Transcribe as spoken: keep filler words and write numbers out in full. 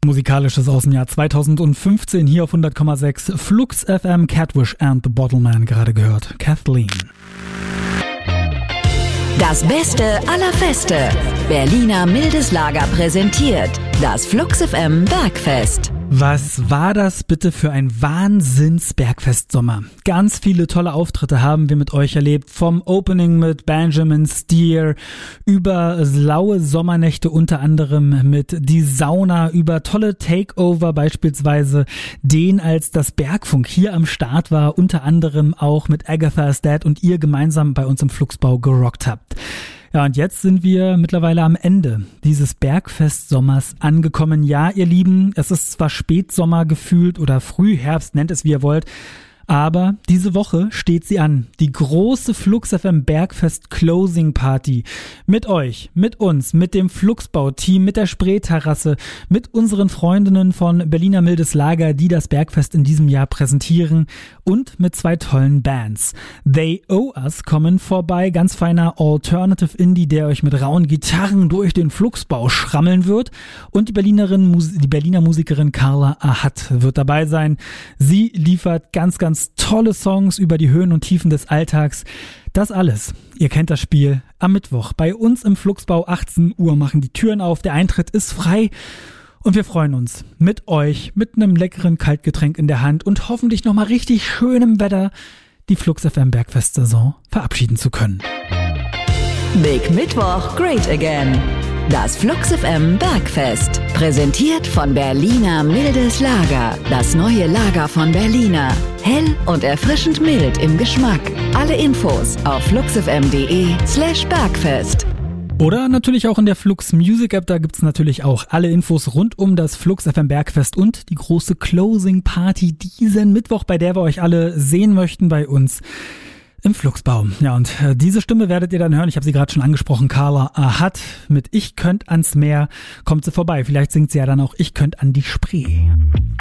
Musikalisches aus dem Jahr zweitausendfünfzehn hier auf hundert Komma sechs Flux F M, Catwish and the Bottleman gerade gehört. Kathleen. Das Beste aller Feste. Berliner Mildes Lager präsentiert das Flux F M Bergfest. Was war das bitte für ein Wahnsinns-Bergfest-Sommer? Ganz viele tolle Auftritte haben wir mit euch erlebt. Vom Opening mit Benjamin Steer über laue Sommernächte unter anderem mit Die Sauna, über tolle Takeover beispielsweise den, als das Bergfunk hier am Start war, unter anderem auch mit Agatha's Dad und ihr gemeinsam bei uns im Fluxbau gerockt habt. Ja, und jetzt sind wir mittlerweile am Ende dieses Bergfest-Sommers angekommen. Ja, ihr Lieben, es ist zwar Spätsommer gefühlt oder Frühherbst, nennt es wie ihr wollt, aber diese Woche steht sie an. Die große Flux F M Bergfest Closing Party. Mit euch, mit uns, mit dem Fluxbau-Team, mit der Spreeterrasse, mit unseren Freundinnen von Berliner Mildes Lager, die das Bergfest in diesem Jahr präsentieren und mit zwei tollen Bands. They Owe Us kommen vorbei, ganz feiner Alternative Indie, der euch mit rauen Gitarren durch den Fluxbau schrammeln wird. Und die Berlinerin, die Berliner Musikerin Carla Ahat wird dabei sein. Sie liefert ganz, ganz tolle Songs über die Höhen und Tiefen des Alltags. Das alles, ihr kennt das Spiel, am Mittwoch bei uns im Fluxbau. achtzehn Uhr machen die Türen auf, der Eintritt ist frei und wir freuen uns mit euch, mit einem leckeren Kaltgetränk in der Hand und hoffentlich nochmal richtig schönem Wetter die Flux F M Bergfest-Saison verabschieden zu können. Big Mittwoch, great again. Das Flux F M Bergfest. Präsentiert von Berliner Mildes Lager. Das neue Lager von Berliner. Hell und erfrischend mild im Geschmack. Alle Infos auf fluxfm.de slash Bergfest. Oder natürlich auch in der Flux Music App, da gibt's natürlich auch alle Infos rund um das Flux F M Bergfest und die große Closing Party diesen Mittwoch, bei der wir euch alle sehen möchten bei uns im Fluxbau. Ja, und äh, diese Stimme werdet ihr dann hören. Ich habe sie gerade schon angesprochen. Carla Ahat mit Ich könnt ans Meer kommt sie vorbei. Vielleicht singt sie ja dann auch Ich könnt an die Spree.